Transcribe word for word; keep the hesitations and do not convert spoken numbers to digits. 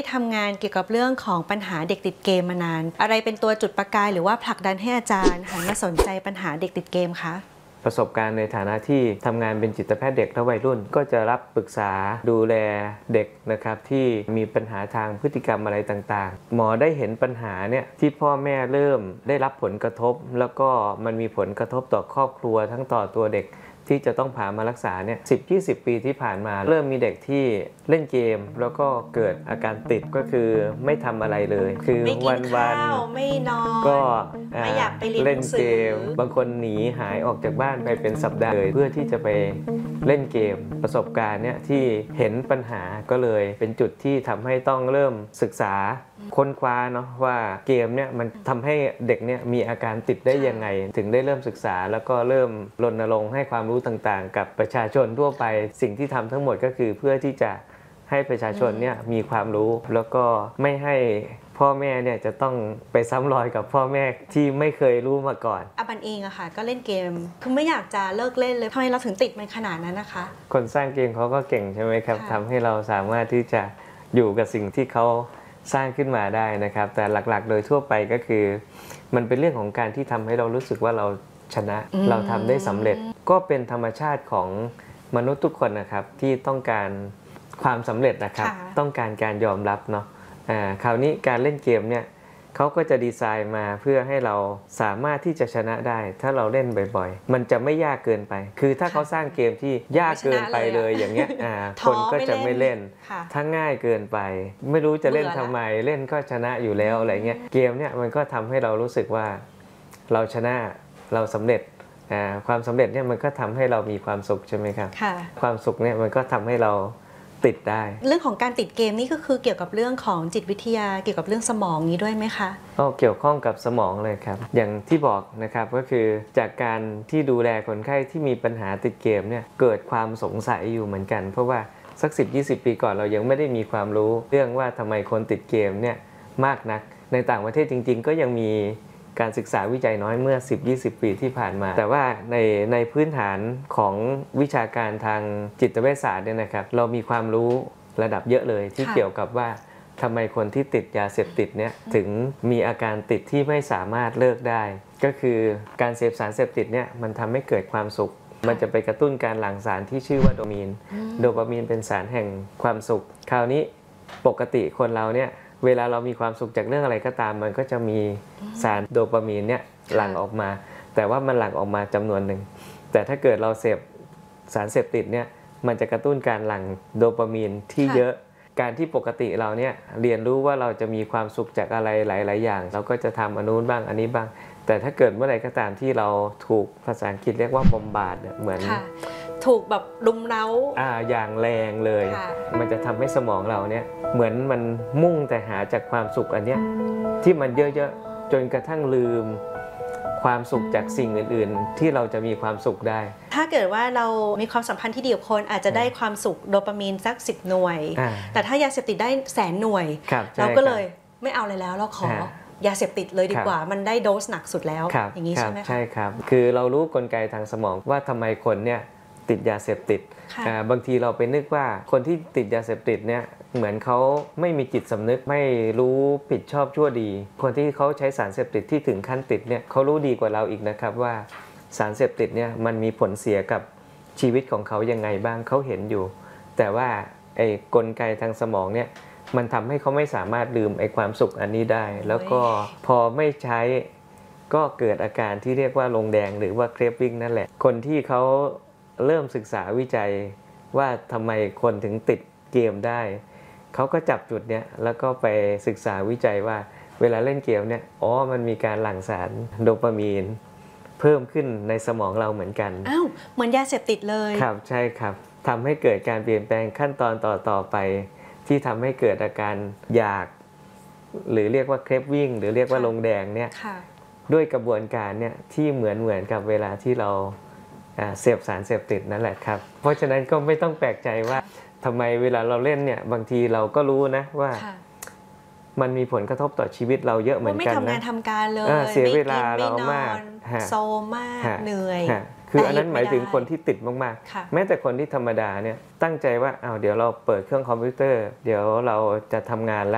ทำงานเกี่ยวกับเรื่องของปัญหาเด็กติดเกมมานานอะไรเป็นตัวจุดประกายหรือว่าผลักดันให้อาจารย์หันมาสนใจปัญหาเด็กติดเกมคะประสบการณ์ในฐานะที่ทำงานเป็นจิตแพทย์เด็กและวัยรุ่นก็จะรับปรึกษาดูแลเด็กนะครับที่มีปัญหาทางพฤติกรรมอะไรต่างๆหมอได้เห็นปัญหาเนี่ยที่พ่อแม่เริ่มได้รับผลกระทบแล้วก็มันมีผลกระทบต่อครอบครัวทั้งต่อตัวเด็กที่จะต้องพามารักษาเนี่ยสิบ ยี่สิบ ปีที่ผ่านมาเริ่มมีเด็กที่เล่นเกมแล้วก็เกิดอาการติดก็คือไม่ทำอะไรเลยคือวันวันไม่นอนก็ไม่อยากไปเรียนหนังสือเล่นเกมบางคนหนีหายออกจากบ้านไปเป็นสัปดาห์เลยเพื่อที่จะไปเล่นเกมประสบการณ์เนี่ยที่เห็นปัญหาก็เลยเป็นจุดที่ทำให้ต้องเริ่มศึกษาค้นคว้าเนาะว่าเกมเนี่ยมันทำให้เด็กเนี่ยมีอาการติดได้ยังไงถึงได้เริ่มศึกษาแล้วก็เริ่มรณรงค์ให้ความรู้ต่างๆกับประชาชนทั่วไปสิ่งที่ทำทั้งหมดก็คือเพื่อที่จะให้ประชาชนเนี่ยมีความรู้แล้วก็ไม่ให้พ่อแม่เนี่ยจะต้องไปซ้ำรอยกับพ่อแม่ที่ไม่เคยรู้มาก่อนอาบันเองอะค่ะก็เล่นเกมคือไม่อยากจะเลิกเล่นเลยทำไมเราถึงติดมันขนาดนั้นนะคะคนสร้างเกมเขาก็เก่งใช่ไหมครับทำให้เราสามารถที่จะอยู่กับสิ่งที่เขาสร้างขึ้นมาได้นะครับแต่หลักๆโดยทั่วไปก็คือมันเป็นเรื่องของการที่ทำให้เรารู้สึกว่าเราชนะเราทำได้สำเร็จก็เป็นธรรมชาติของมนุษย์ทุกคนนะครับที่ต้องการความสำเร็จนะครับต้องการการยอมรับเนาะอ่าคราวนี้การเล่นเกมเนี่ยเขาก็จะดีไซน์มาเพื่อให้เราสามารถที่จะชนะได้ถ้าเราเล่นบ่อยๆมันจะไม่ยากเกินไปคือถ้าเขาสร้างเกมที่ยากเกินไปเลยอย่างเงี้ยอ่าคนก็จะไม่เล่นถ้าง่ายเกินไปไม่รู้จะเล่นทำไมเล่นก็ชนะอยู่แล้วอะไรเงี้ยเกมเนี่ยมันก็ทำให้เรารู้สึกว่าเราชนะเราสำเร็จความสำเร็จเนี่ยมันก็ทำให้เรามีความสุขใช่ไหมครับความสุขเนี่ยมันก็ทำให้เราติดได้เรื่องของการติดเกมนี่ก็คือเกี่ยวกับเรื่องของจิตวิทยาเกี่ยวกับเรื่องสมองนี้ด้วยไหมคะก็เกี่ยวข้องกับสมองเลยครับอย่างที่บอกนะครับก็คือจากการที่ดูแลคนไข้ที่มีปัญหาติดเกมเนี่ยเกิดความสงสัยอยู่เหมือนกันเพราะว่าสัก สิบ ยี่สิบ ปีก่อนเรายังไม่ได้มีความรู้เรื่องว่าทำไมคนติดเกมเนี่ยมากนักในต่างประเทศจริงๆก็ยังมีการศึกษาวิจัยน้อยเมื่อ สิบ ยี่สิบ ปีที่ผ่านมาแต่ว่าในในพื้นฐานของวิชาการทางจิตเวชศาสตร์เนี่ยนะครับเรามีความรู้ระดับเยอะเลยที่เกี่ยวกับว่าทำไมคนที่ติดยาเสพติดเนี่ยถึงมีอาการติดที่ไม่สามารถเลิกได้ก็คือการเสพสารเสพติดเนี่ยมันทำให้เกิดความสุขมันจะไปกระตุ้นการหลั่งสารที่ชื่อว่าโดปามีนโดปามีนเป็นสารแห่งความสุขคราวนี้ปกติคนเราเนี่ยเวลาเรามีความสุขจากเรื่องอะไรก็ตามมันก็จะมีสารโดปามีนเนี่ยหลั่งออกมาแต่ว่ามันหลั่งออกมาจำนวนหนึ่งแต่ถ้าเกิดเราเสพสารเสพติดเนี่ยมันจะกระตุ้นการหลั่งโดปามีนที่เยอะการที่ปกติเราเนี่ยเรียนรู้ว่าเราจะมีความสุขจากอะไรหลายๆอย่างเราก็จะทำอันนู้นบ้างอันนี้บ้างแต่ถ้าเกิดเมื่อไหร่ก็ตามที่เราถูกภาษาอังกฤษเรียกว่าบอมบาร์ดเหมือนถูกแบบรุมเร้าอ่าอย่างแรงเลยมันจะทำให้สมองเราเนี่ยเหมือนมันมุ่งแต่หาจากความสุขอันเนี้ยที่มันเยอะๆจนกระทั่งลืมความสุขจากสิ่งอื่นๆที่เราจะมีความสุขได้ถ้าเกิดว่าเรามีความสัมพันธ์ที่ดีกับคนอาจจะได้ความสุขโดปามีนสักสิบหน่วยแต่ถ้ายาเสพติดได้แสนหน่วยเราก็เลยไม่เอาเลยแล้วเราขอยาเสพติดเลยดีกว่ามันได้โดสหนักสุดแล้วอย่างนี้ใช่ไหมคะใช่ครับคือเรารู้กลไกทางสมองว่าทำไมคนเนี่ยติดยาเสพติดบางทีเราไปนึกว่าคนที่ติดยาเสพติดเนี่ยเหมือนเขาไม่มีจิตสำนึกไม่รู้ผิดชอบชั่วดีคนที่เขาใช้สารเสพติดที่ถึงขั้นติดเนี่ยเขารู้ดีกว่าเราอีกนะครับว่าสารเสพติดเนี่ยมันมีผลเสียกับชีวิตของเขายังไงบ้างเขาเห็นอยู่แต่ว่าไอ้กลไกทางสมองเนี่ยมันทำให้เขาไม่สามารถลืมไอ้ความสุขอันนี้ได้แล้วก็พอไม่ใช้ก็เกิดอาการที่เรียกว่าลงแดงหรือว่าเครฟวิ่งนั่นแหละคนที่เขาเริ่มศึกษาวิจัยว่าทำไมคนถึงติดเกมได้เขาก็จับจุดเนี้ยแล้วก็ไปศึกษาวิจัยว่าเวลาเล่นเกมเนี่ยอ๋อมันมีการหลั่งสารโดปามีนเพิ่มขึ้นในสมองเราเหมือนกันอ้าวเหมือนยาเสพติดเลยครับใช่ครับทำให้เกิดการเปลี่ยนแปลงขั้นตอนต่อๆไปที่ทำให้เกิดอาการอยากหรือเรียกว่าเครฟวิ่งหรือเรียกว่าลงแดงเนี่ยด้วยกระบวนการเนี่ยที่เหมือนเหมือนกับเวลาที่เราเสพสารเสพติดนั่นแหละครับเพราะฉะนั้นก็ไม่ต้องแปลกใจว่าทำไมเวลาเราเล่นเนี่ยบางทีเราก็รู้นะว่ามันมีผลกระทบต่อชีวิตเราเยอะเหมือนกันนะไม่ทำงานทำการเลยเสียเวลาเรามากโซมากเหนื่อยคืออันนั้นหมายถึงคนที่ติดมากๆแม้แต่คนที่ธรรมดาเนี่ยตั้งใจว่าเอาเดี๋ยวเราเปิดเครื่องคอมพิวเตอร์เดี๋ยวเราจะทำงานแล้ว